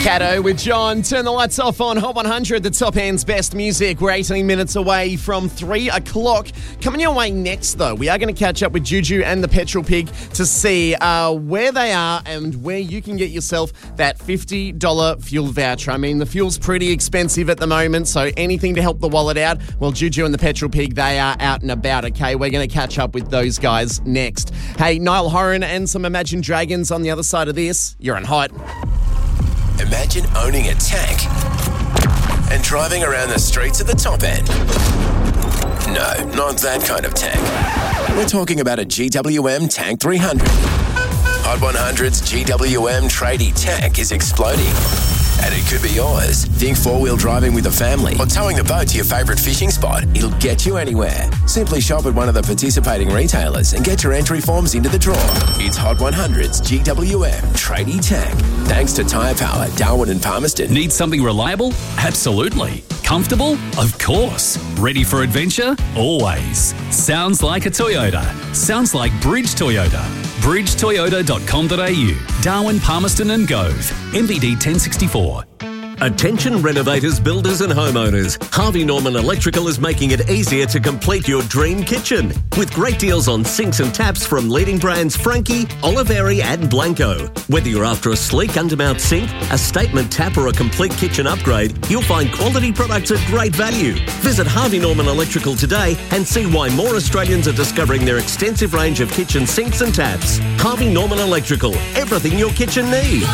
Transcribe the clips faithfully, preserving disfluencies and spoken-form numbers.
Caddo with John. Turn the lights off on Hot one hundred, the top end's best music. We're eighteen minutes away from three o'clock. Coming your way next, though, we are going to catch up with Juju and the Petrol Pig to see uh, where they are and where you can get yourself that fifty dollars fuel voucher. I mean, the fuel's pretty expensive at the moment, so anything to help the wallet out, well, Juju and the Petrol Pig, they are out and about, okay? We're going to catch up with those guys next. Hey, Niall Horan and some Imagine Dragons on the other side of this. You're on Hot. Imagine owning a tank and driving around the streets at the top end. No, not that kind of tank. We're talking about a G W M Tank three hundred. Hot one hundred's G W M tradie tank is exploding. And it could be yours. Think four-wheel driving with a family or towing the boat to your favourite fishing spot. It'll get you anywhere. Simply shop at one of the participating retailers and get your entry forms into the draw. It's Hot one hundred's G W M Tradie Tank. Thanks to Tyre Power, Darwin and Palmerston. Need something reliable? Absolutely. Comfortable? Of course. Ready for adventure? Always. Sounds like a Toyota. Sounds like Bridge Toyota. bridge toyota dot com dot a u. Darwin, Palmerston and Gove. M V D ten sixty-four. Attention renovators, builders and homeowners. Harvey Norman Electrical is making it easier to complete your dream kitchen. With great deals on sinks and taps from leading brands Frankie, Oliveri and Blanco. Whether you're after a sleek undermount sink, a statement tap or a complete kitchen upgrade, you'll find quality products at great value. Visit Harvey Norman Electrical today and see why more Australians are discovering their extensive range of kitchen sinks and taps. Harvey Norman Electrical. Everything your kitchen needs.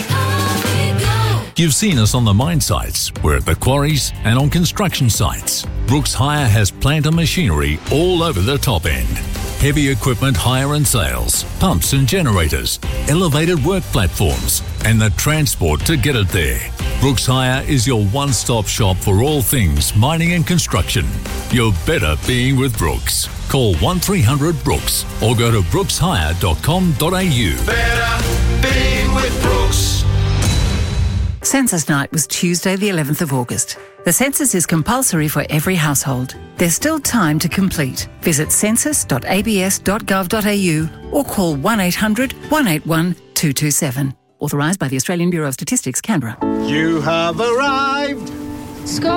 You've seen us on the mine sites, we're at the quarries and on construction sites. Brooks Hire has plant and machinery all over the top end. Heavy equipment hire and sales, pumps and generators, elevated work platforms, and the transport to get it there. Brooks Hire is your one-stop shop for all things mining and construction. You're better being with Brooks. Call one three hundred Brooks or go to brooks hire dot com dot a u. Better being with Brooks. Census night was Tuesday the eleventh of August. The census is compulsory for every household. There's still time to complete. Visit census dot a b s dot gov dot a u or call one eight hundred one eight one two two seven. Authorised by the Australian Bureau of Statistics, Canberra. You have arrived.